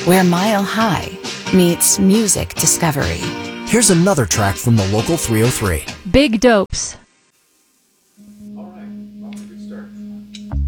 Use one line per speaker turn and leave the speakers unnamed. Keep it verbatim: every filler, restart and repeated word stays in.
where Mile High meets music discovery.
Here's another track from the local three oh three.
Big Dopes.